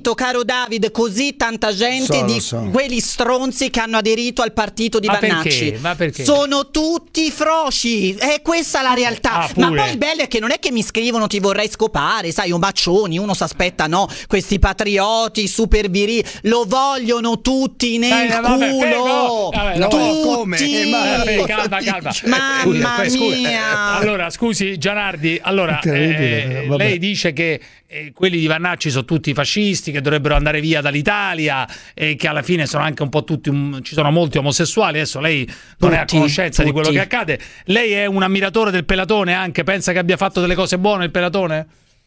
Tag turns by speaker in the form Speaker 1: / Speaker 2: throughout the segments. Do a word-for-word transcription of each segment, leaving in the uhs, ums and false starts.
Speaker 1: visto, caro David, così tanta gente
Speaker 2: So,
Speaker 1: di
Speaker 2: lo so.
Speaker 1: quegli stronzi che hanno aderito al partito di
Speaker 3: Ma
Speaker 1: Vannacci.
Speaker 3: perché? Ma perché?
Speaker 1: Sono tutti froci, è questa la realtà.
Speaker 3: Ah,
Speaker 1: Ma
Speaker 3: pure.
Speaker 1: poi il bello è che non è che mi scrivono ti vorrei scopare, sai, un bacioni, uno si aspetta, no, questi patrioti super virili, lo vogliono tutti nel
Speaker 3: Eh, vabbè,
Speaker 1: culo.
Speaker 3: fermo. Vabbè, no,
Speaker 1: tutti.
Speaker 2: come? Eh, ma-
Speaker 3: Eh, calma, calma.
Speaker 1: Mamma
Speaker 3: Scusi, scusi.
Speaker 1: mia.
Speaker 3: Allora, scusi Gianardi, allora
Speaker 2: È terribile,
Speaker 3: eh,
Speaker 2: vabbè.
Speaker 3: lei dice che eh, quelli di Vannacci sono tutti fascisti, che dovrebbero andare via dall'Italia e che alla fine sono anche un po' tutti, um, ci sono molti omosessuali. Adesso lei non è a
Speaker 1: Tutti,
Speaker 3: conoscenza di quello
Speaker 1: tutti.
Speaker 3: che accade. Lei è un ammiratore del Pelatone anche? Pensa che abbia fatto delle cose buone il Pelatone?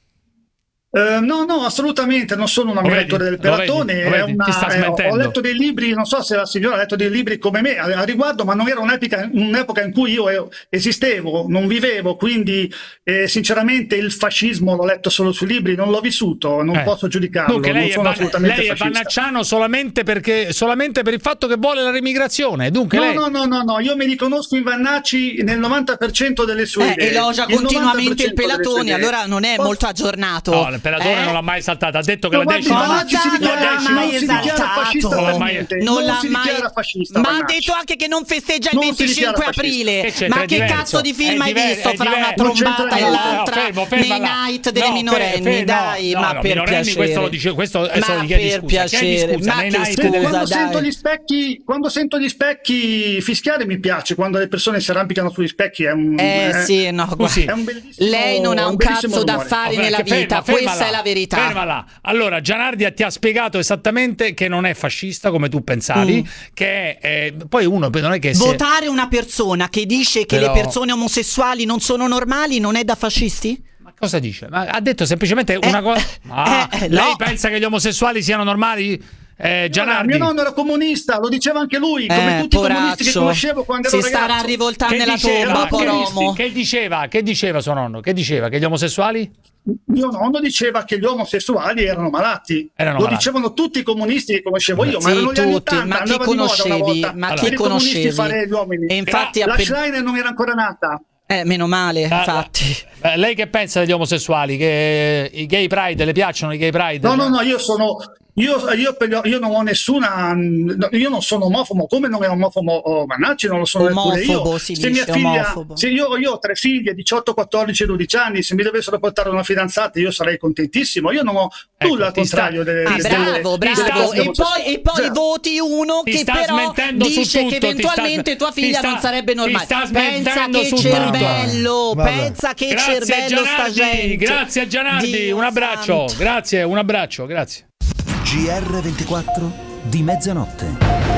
Speaker 4: Eh, no, no, assolutamente, non sono un
Speaker 3: Lo
Speaker 4: ammiratore
Speaker 3: vedi?
Speaker 4: del
Speaker 3: Lo vedi?
Speaker 4: Pelatone.
Speaker 3: Lo
Speaker 4: è
Speaker 3: vedi?
Speaker 4: una-
Speaker 3: Ti sta
Speaker 4: eh, ho
Speaker 3: smentendo.
Speaker 4: letto dei libri, non so se la signora ha letto dei libri come me a, a riguardo, ma non era un'epoca, un'epoca in cui io eh, esistevo, non vivevo, quindi eh, sinceramente il fascismo l'ho letto solo sui libri, non l'ho vissuto, non
Speaker 3: Eh.
Speaker 4: posso giudicarlo,
Speaker 3: Dunque
Speaker 4: non
Speaker 3: lei è,
Speaker 4: sono
Speaker 3: van-
Speaker 4: assolutamente
Speaker 3: lei è
Speaker 4: fascista.
Speaker 3: vannacciano solamente, perché, solamente per il fatto che vuole la remigrazione. Dunque
Speaker 4: No,
Speaker 3: lei...
Speaker 4: no, no, no, no, io mi riconosco in Vannacci nel novanta per cento delle sue
Speaker 1: Eh,
Speaker 4: idee.
Speaker 1: elogia
Speaker 4: Il
Speaker 1: continuamente il
Speaker 4: novanta per cento delle sue
Speaker 1: Pelatone,
Speaker 4: idee.
Speaker 1: allora non è
Speaker 4: Posso-
Speaker 1: molto aggiornato.
Speaker 3: No, il Pelatone
Speaker 1: Eh?
Speaker 3: non l'ha mai saltata. Ha detto che
Speaker 4: No,
Speaker 3: la
Speaker 4: guardi,
Speaker 3: decima...
Speaker 4: Vannacci si
Speaker 1: Cosa
Speaker 4: dichiara,
Speaker 1: non l'ha mai
Speaker 4: non si dichiara
Speaker 1: esaltato?
Speaker 4: fascista
Speaker 3: Non l'ha mai-
Speaker 4: veramente,
Speaker 1: Non
Speaker 4: non
Speaker 1: l'ha
Speaker 4: si
Speaker 1: mai,
Speaker 4: dichiara fascista
Speaker 1: ma ha
Speaker 4: Vannacci.
Speaker 1: detto anche che non festeggia il
Speaker 4: Non si dichiara
Speaker 1: venticinque
Speaker 4: fascista.
Speaker 1: aprile.
Speaker 3: Che c'entra?
Speaker 1: Ma
Speaker 3: È
Speaker 1: che
Speaker 3: diverso.
Speaker 1: cazzo di film
Speaker 3: È
Speaker 1: hai
Speaker 3: diver-
Speaker 1: visto
Speaker 3: è
Speaker 1: fra una
Speaker 3: diverso.
Speaker 4: Non c'entra
Speaker 1: trombata e
Speaker 4: niente.
Speaker 1: l'altra
Speaker 3: No, fermo, ferma
Speaker 1: nei
Speaker 3: là.
Speaker 1: night delle
Speaker 3: No,
Speaker 1: minorenni?
Speaker 3: fe- fe-
Speaker 1: Dai,
Speaker 3: no,
Speaker 1: ma
Speaker 3: no,
Speaker 1: per
Speaker 3: minorenni,
Speaker 1: piacere.
Speaker 3: questo lo dice, questo adesso
Speaker 1: Ma
Speaker 3: gli chiedi
Speaker 1: per
Speaker 3: scusa. Chiedi
Speaker 1: piacere,
Speaker 3: scusa,
Speaker 1: ma
Speaker 3: nei
Speaker 1: che
Speaker 3: night
Speaker 1: scusa,
Speaker 3: delle-
Speaker 4: quando
Speaker 1: dai.
Speaker 4: sento gli specchi quando sento gli specchi fischiare mi piace, quando le persone si arrampicano sugli specchi è un
Speaker 1: Eh
Speaker 4: è-
Speaker 1: sì, no,
Speaker 3: Scusi.
Speaker 1: guarda.
Speaker 4: è un bellissimo
Speaker 1: Lei non ha un
Speaker 4: bellissimo
Speaker 1: cazzo da
Speaker 4: rumore.
Speaker 1: fare
Speaker 3: Vabbè,
Speaker 1: nella
Speaker 3: che ferma,
Speaker 1: vita,
Speaker 3: ferma
Speaker 1: questa
Speaker 3: là,
Speaker 1: è la verità.
Speaker 3: Ferma là. Allora, Gianardi ti ha spiegato esattamente che non è fascista come tu pensavi,
Speaker 1: Mm.
Speaker 3: che è, eh, poi uno non è che se-
Speaker 1: Votare una persona che dice che
Speaker 3: Però-
Speaker 1: le persone omosessuali non sono normali non è da fascisti?
Speaker 3: Ma cosa dice? Ma ha detto semplicemente una cosa. Ah,
Speaker 1: eh,
Speaker 3: lei
Speaker 1: no.
Speaker 3: pensa che gli omosessuali siano normali? Eh, Gianardi.
Speaker 4: Mio nonno era comunista, lo diceva anche lui, come
Speaker 1: Eh,
Speaker 4: tutti i comunisti che
Speaker 1: poraccio.
Speaker 4: conoscevo quando ero
Speaker 1: Si starà
Speaker 4: ragazzo.
Speaker 1: rivoltando
Speaker 3: Che
Speaker 1: nella
Speaker 3: diceva?
Speaker 1: tomba,
Speaker 3: Che,
Speaker 1: poromo.
Speaker 3: che diceva? Che diceva suo nonno? Che diceva? Che gli omosessuali?
Speaker 4: Mio nonno diceva che gli omosessuali erano malati.
Speaker 3: Erano
Speaker 4: lo
Speaker 3: malati.
Speaker 4: dicevano tutti i comunisti che conoscevo io, ma
Speaker 1: Sì,
Speaker 4: erano gli anni
Speaker 1: tutti,
Speaker 4: ottanta,
Speaker 1: ma chi
Speaker 4: andava di moda una
Speaker 1: conoscevi?
Speaker 4: volta.
Speaker 1: Ma
Speaker 3: Allora,
Speaker 1: chi
Speaker 4: per i comunisti
Speaker 1: conoscevi?
Speaker 4: fare gli uomini.
Speaker 1: E infatti
Speaker 4: la
Speaker 1: appen-
Speaker 4: Schleiner non era ancora nata.
Speaker 1: Eh, meno male,
Speaker 3: Ah,
Speaker 1: infatti.
Speaker 3: eh, lei che pensa degli omosessuali? Che i gay pride le piacciono i gay pride?
Speaker 4: No, no, no, io sono. Io, io, per- io non ho nessuna. no, Io non sono omofobo, come non è omofobo oh, Vannacci, non lo sono neppure io.
Speaker 1: Omofobo, si
Speaker 4: se
Speaker 1: dice,
Speaker 4: mia figlia,
Speaker 1: omofobo.
Speaker 4: se io, io ho tre figlie, diciotto, quattordici, dodici anni, se mi dovessero portare una fidanzata, io sarei contentissimo. Io non ho
Speaker 3: Ecco,
Speaker 4: nulla al
Speaker 3: ti sta-
Speaker 4: contrario delle,
Speaker 1: Ah,
Speaker 3: ti sta-
Speaker 4: delle-
Speaker 1: bravo,
Speaker 3: ti sta-
Speaker 1: bravo. E
Speaker 4: delle-
Speaker 1: poi, e poi
Speaker 4: Cioè,
Speaker 1: voti uno
Speaker 3: ti
Speaker 1: che
Speaker 3: sta
Speaker 1: però
Speaker 3: smentendo su
Speaker 1: dice
Speaker 3: tutto,
Speaker 1: che
Speaker 3: ti
Speaker 1: eventualmente
Speaker 3: sta-
Speaker 1: tua
Speaker 3: ti
Speaker 1: figlia
Speaker 3: sta-
Speaker 1: non sarebbe
Speaker 3: ti
Speaker 1: normale.
Speaker 3: sta
Speaker 1: Pensa
Speaker 3: smentendo
Speaker 1: che
Speaker 3: su tutto.
Speaker 1: cervello,
Speaker 2: Vabbè.
Speaker 1: pensa che
Speaker 3: Grazie
Speaker 1: cervello sta
Speaker 3: Gianardi,
Speaker 1: gente.
Speaker 3: grazie a Gianardi,
Speaker 1: Dio
Speaker 3: un abbraccio,
Speaker 1: santo.
Speaker 3: grazie, un abbraccio, grazie.
Speaker 5: G R ventiquattro di mezzanotte.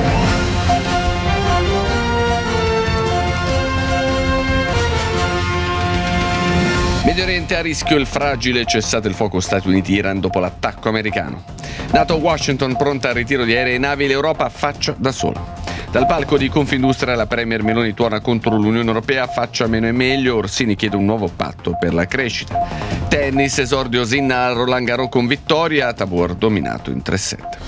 Speaker 6: Medio Oriente a rischio il fragile cessate il fuoco Stati Uniti-Iran dopo l'attacco americano. NATO a Washington pronta al ritiro di aerei e navi, l'Europa faccia da sola. Dal palco di Confindustria la Premier Meloni torna contro l'Unione Europea, faccia meno e meglio, Orsini chiede un nuovo patto per la crescita. Tennis, esordio Sinner, Roland Garros con vittoria, Tabor dominato in tre set.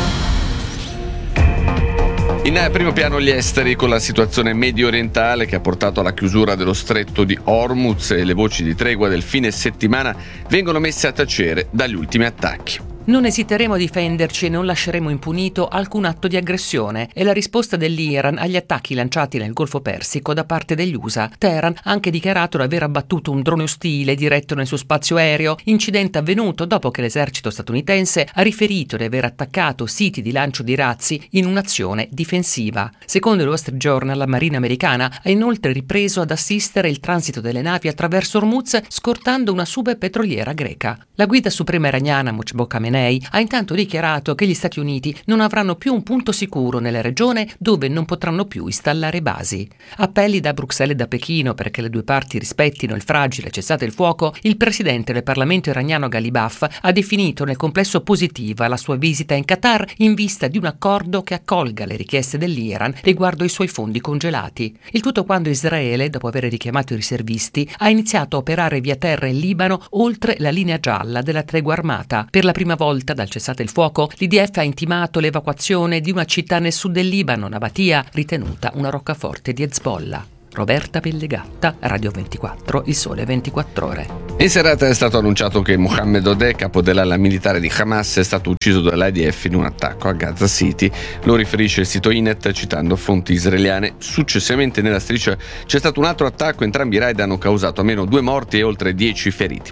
Speaker 6: In primo piano gli esteri con la situazione medio orientale che ha portato alla chiusura dello stretto di Hormuz e le voci di tregua del fine settimana vengono messe a tacere dagli ultimi attacchi.
Speaker 7: Non esiteremo a difenderci e non lasceremo impunito alcun atto di aggressione. È la risposta dell'Iran agli attacchi lanciati nel Golfo Persico da parte degli U S A. Teheran ha anche dichiarato di aver abbattuto un drone ostile diretto nel suo spazio aereo, incidente avvenuto dopo che l'esercito statunitense ha riferito di aver attaccato siti di lancio di razzi in un'azione difensiva. Secondo il Wall Street Journal, la Marina americana ha inoltre ripreso ad assistere il transito delle navi attraverso Hormuz, scortando una sub petroliera greca. La guida suprema iraniana Mojtaba Khamenei ha intanto dichiarato che gli Stati Uniti non avranno più un punto sicuro nella regione dove non potranno più installare basi. Appelli da Bruxelles e da Pechino perché le due parti rispettino il fragile cessate il fuoco, il presidente del Parlamento iraniano Ghalibaf ha definito nel complesso positiva la sua visita in Qatar in vista di un accordo che accolga le richieste dell'Iran riguardo ai suoi fondi congelati. Il tutto quando Israele, dopo aver richiamato i riservisti, ha iniziato a operare via terra in Libano oltre la linea gialla della tregua armata. Per la prima volta dal cessate il fuoco, l'I D F ha intimato l'evacuazione di una città nel sud del Libano, Nabatia, ritenuta una roccaforte di Hezbollah. Roberta Pellegatta, Radio ventiquattro, Il Sole ventiquattro Ore.
Speaker 6: In serata è stato annunciato che Mohammed Odeh, capo dell'ala militare di Hamas, è stato ucciso dall'I D F in un attacco a Gaza City. Lo riferisce il sito I N E T citando fonti israeliane. Successivamente nella striscia c'è stato un altro attacco, entrambi i raid hanno causato almeno due morti e oltre dieci feriti.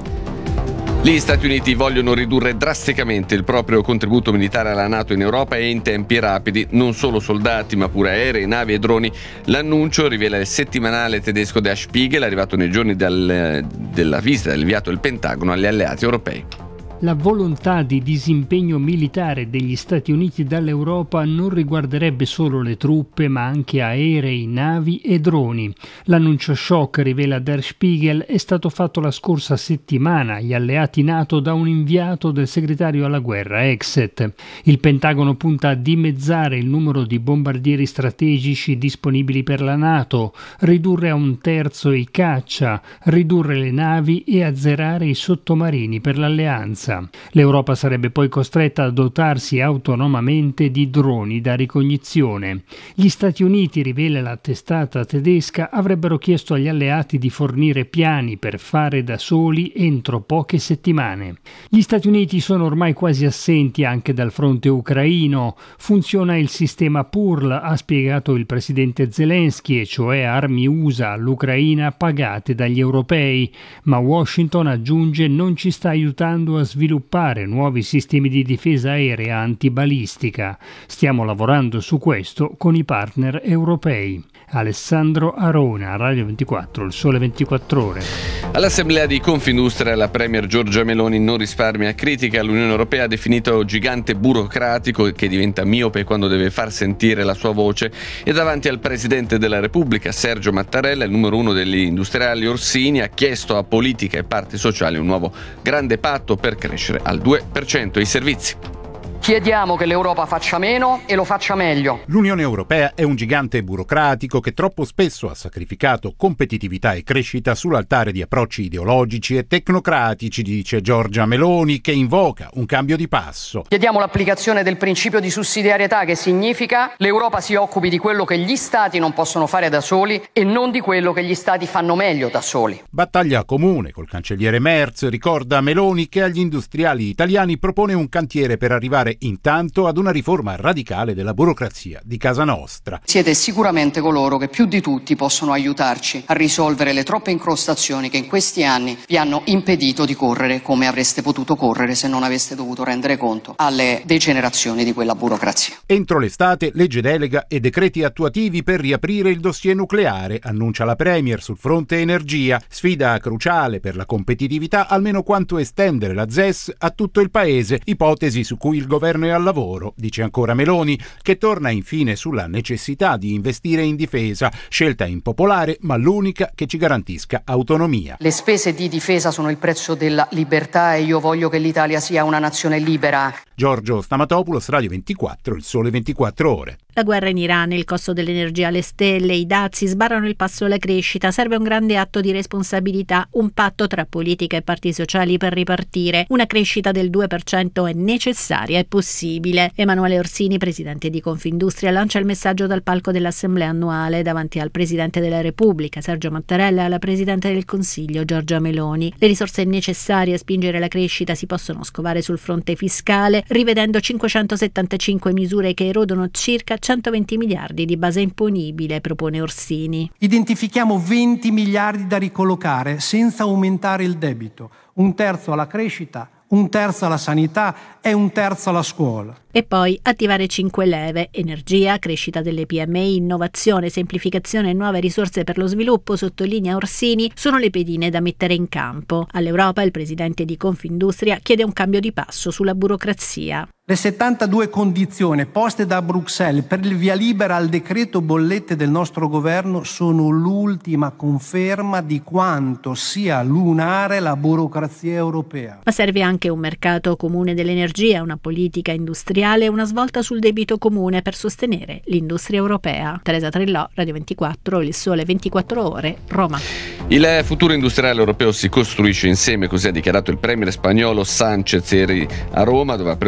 Speaker 6: Gli Stati Uniti vogliono ridurre drasticamente il proprio contributo militare alla NATO in Europa e in tempi rapidi, non solo soldati ma pure aerei, navi e droni. L'annuncio rivela il settimanale tedesco Der Spiegel, arrivato nei giorni dal, della visita dell'inviato del Pentagono agli alleati europei.
Speaker 2: La volontà di disimpegno militare degli Stati Uniti dall'Europa non riguarderebbe solo le truppe, ma anche aerei, navi e droni. L'annuncio shock, rivela Der Spiegel, è stato fatto la scorsa settimana agli alleati NATO da un inviato del segretario alla guerra, Exet. Il Pentagono punta a dimezzare il numero di bombardieri strategici disponibili per la NATO, ridurre a un terzo i caccia, ridurre le navi e azzerare i sottomarini per l'alleanza. L'Europa sarebbe poi costretta a dotarsi autonomamente di droni da ricognizione. Gli Stati Uniti, rivela la testata tedesca, avrebbero chiesto agli alleati di fornire piani per fare da soli entro poche settimane. Gli Stati Uniti sono ormai quasi assenti anche dal fronte ucraino. Funziona il sistema P U R L, ha spiegato il presidente Zelensky, e cioè armi U S A all'Ucraina pagate dagli europei. Ma Washington, aggiunge, non ci sta aiutando a sviluppare nuovi sistemi di difesa aerea antibalistica. Stiamo lavorando su questo con i partner europei. Alessandro Arona, Radio ventiquattro, Il Sole ventiquattro Ore.
Speaker 6: All'Assemblea di Confindustria la Premier Giorgia Meloni non risparmia critica all'Unione Europea, definito gigante burocratico che diventa miope quando deve far sentire la sua voce, e davanti al Presidente della Repubblica Sergio Mattarella, il numero uno degli industriali Orsini, ha chiesto a politica e parti sociali un nuovo grande patto per crescere al due per cento i servizi.
Speaker 8: Chiediamo che l'Europa faccia meno e lo faccia meglio.
Speaker 9: L'Unione Europea è un gigante burocratico che troppo spesso ha sacrificato competitività e crescita sull'altare di approcci ideologici e tecnocratici, dice Giorgia Meloni, che invoca un cambio di passo.
Speaker 8: Chiediamo l'applicazione del principio di sussidiarietà, che significa l'Europa si occupi di quello che gli Stati non possono fare da soli e non di quello che gli Stati fanno meglio da soli.
Speaker 9: Battaglia comune col cancelliere Merz, ricorda Meloni, che agli industriali italiani propone un cantiere per arrivare intanto ad una riforma radicale della burocrazia di casa nostra.
Speaker 8: Siete sicuramente coloro che più di tutti possono aiutarci a risolvere le troppe incrostazioni che in questi anni vi hanno impedito di correre come avreste potuto correre se non aveste dovuto rendere conto alle degenerazioni di quella burocrazia.
Speaker 9: Entro l'estate legge delega e decreti attuativi per riaprire il dossier nucleare, annuncia la Premier sul fronte energia, sfida cruciale per la competitività, almeno quanto estendere la Z E S a tutto il paese, ipotesi su cui il governo è al lavoro, dice ancora Meloni, che torna infine sulla necessità di investire in difesa, scelta impopolare ma l'unica che ci garantisca autonomia.
Speaker 8: Le spese di difesa sono il prezzo della libertà e io voglio che l'Italia sia una nazione libera.
Speaker 9: Giorgio Stamatopoulos, Radio ventiquattro, Il Sole ventiquattro Ore.
Speaker 10: La guerra in Iran, il costo dell'energia alle stelle, i dazi sbarrano il passo alla crescita. Serve un grande atto di responsabilità, un patto tra politica e parti sociali per ripartire. Una crescita del due per cento è necessaria e possibile. Emanuele Orsini, presidente di Confindustria, lancia il messaggio dal palco dell'Assemblea annuale davanti al Presidente della Repubblica, Sergio Mattarella, e alla Presidente del Consiglio, Giorgia Meloni. Le risorse necessarie a spingere la crescita si possono scovare sul fronte fiscale, rivedendo cinquecentosettantacinque misure che erodono circa centoventi miliardi di base imponibile, propone Orsini.
Speaker 11: Identifichiamo venti miliardi da ricollocare senza aumentare il debito, un terzo alla crescita, un terzo alla sanità e un terzo alla scuola.
Speaker 10: E poi attivare cinque leve: energia, crescita delle P M I, innovazione, semplificazione e nuove risorse per lo sviluppo, sottolinea Orsini, sono le pedine da mettere in campo. All'Europa il presidente di Confindustria chiede un cambio di passo sulla burocrazia.
Speaker 11: Le settantadue condizioni poste da Bruxelles per il via libera al decreto bollette del nostro governo sono l'ultima conferma di quanto sia lunare la burocrazia europea.
Speaker 10: Ma serve anche un mercato comune dell'energia, una politica industriale e una svolta sul debito comune per sostenere l'industria europea. Teresa Trillò, Radio ventiquattro, Il Sole ventiquattro Ore, Roma.
Speaker 6: Il futuro industriale europeo si costruisce insieme, così ha dichiarato il premier spagnolo Sánchez ieri a Roma, dove ha preso parte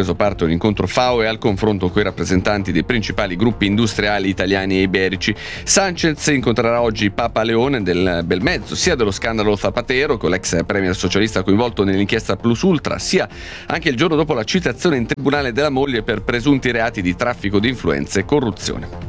Speaker 6: un incontro F A O e al confronto con i rappresentanti dei principali gruppi industriali italiani e iberici. Sanchez incontrerà oggi Papa Leone del bel mezzo, sia dello scandalo Zapatero, con l'ex premier socialista coinvolto nell'inchiesta Plus Ultra, sia anche il giorno dopo la citazione in tribunale della moglie per presunti reati di traffico di influenze e corruzione.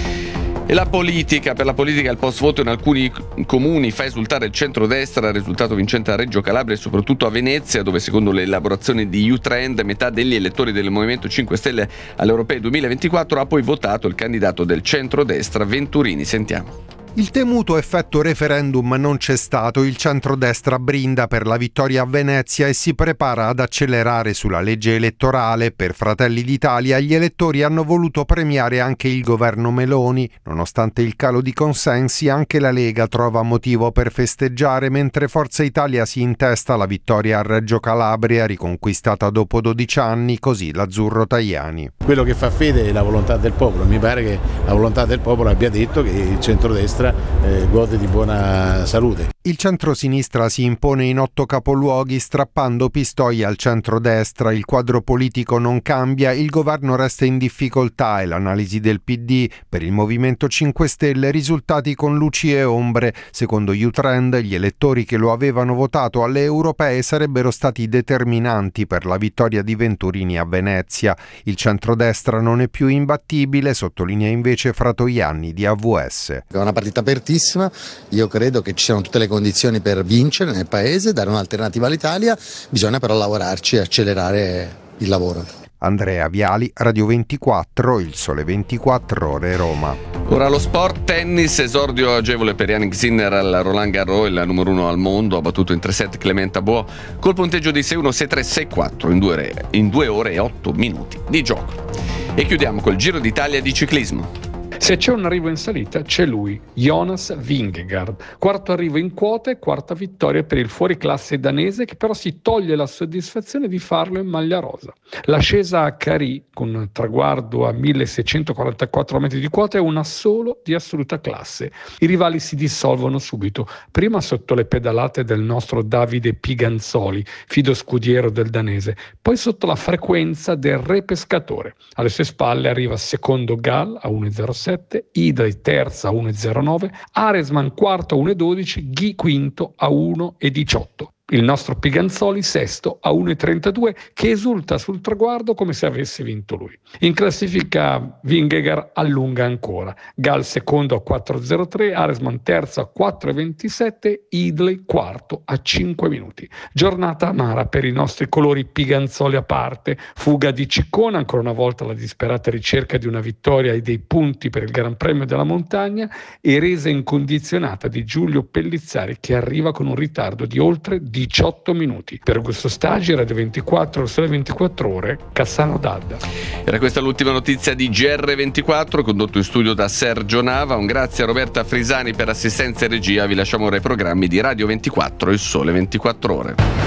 Speaker 6: E la politica, per la politica il post voto in alcuni comuni fa esultare il centrodestra, risultato vincente a Reggio Calabria e soprattutto a Venezia, dove secondo le elaborazioni di U-Trend metà degli elettori del Movimento cinque Stelle alle europee duemilaventiquattro ha poi votato il candidato del centrodestra Venturini. Sentiamo.
Speaker 12: Il temuto effetto referendum non c'è stato, il centrodestra brinda per la vittoria a Venezia e si prepara ad accelerare sulla legge elettorale. Per Fratelli d'Italia gli elettori hanno voluto premiare anche il governo Meloni. Nonostante il calo di consensi, anche la Lega trova motivo per festeggiare, mentre Forza Italia si intesta la vittoria a Reggio Calabria, riconquistata dopo dodici anni, così l'azzurro Tajani.
Speaker 13: Quello che fa fede è la volontà del popolo, mi pare che la volontà del popolo abbia detto che il centrodestra Eh, gode di buona salute.
Speaker 12: Il centrosinistra si impone in otto capoluoghi strappando pistoi al centrodestra. Il quadro politico non cambia, il governo resta in difficoltà e l'analisi del P D. Per il Movimento cinque Stelle risultati con luci e ombre. Secondo U-Trend gli elettori che lo avevano votato alle europee sarebbero stati determinanti per la vittoria di Venturini a Venezia. Il centrodestra non è più imbattibile, sottolinea invece Fratoianni di A V S.
Speaker 14: È una partita apertissima, io credo che ci siano tutte le condizioni per vincere nel paese, dare un'alternativa all'Italia, bisogna però lavorarci e accelerare il lavoro.
Speaker 12: Andrea Viali, Radio ventiquattro, Il Sole ventiquattro Ore, Roma.
Speaker 6: Ora lo sport, tennis, esordio agevole per Jannik Sinner al Roland Garros, il numero uno al mondo, ha battuto in tre set Clement Abou col punteggio di sei uno, sei tre, sei quattro in due ore, in due ore e otto minuti di gioco. E chiudiamo col Giro d'Italia di ciclismo.
Speaker 15: Se c'è un arrivo in salita, c'è lui, Jonas Vingegaard. Quarto arrivo in quota e quarta vittoria per il fuoriclasse danese, che però si toglie la soddisfazione di farlo in maglia rosa. L'ascesa a Carì, con un traguardo a milleseicentoquarantaquattro metri di quota, è una solo di assoluta classe. I rivali si dissolvono subito, prima sotto le pedalate del nostro Davide Piganzoli, fido scudiero del danese, poi sotto la frequenza del re pescatore. Alle sue spalle arriva secondo Gall a uno virgola zero sette, Idai terza a uno virgola zero nove, Aresman quarto a uno virgola dodici, Ghi quinto a uno virgola diciotto. Il nostro Piganzoli sesto a uno virgola trentadue, che esulta sul traguardo come se avesse vinto lui. In classifica Vingegaard allunga ancora, Gall secondo a quattro virgola zero tre, Aresman terzo a quattro virgola ventisette, Idley quarto a cinque minuti. Giornata amara per i nostri colori Piganzoli a parte, fuga di Ciccone, ancora una volta la disperata ricerca di una vittoria e dei punti per il Gran Premio della Montagna, e resa incondizionata di Giulio Pellizzari, che arriva con un ritardo di oltre diciotto minuti. Per Augusto Stagi, Radio ventiquattro, Il Sole ventiquattro Ore, Cassano d'Adda.
Speaker 6: Era questa l'ultima notizia di G R ventiquattro, condotto in studio da Sergio Nava. Un grazie a Roberta Frisani per assistenza e regia. Vi lasciamo ora i programmi di Radio ventiquattro, Il Sole ventiquattro Ore.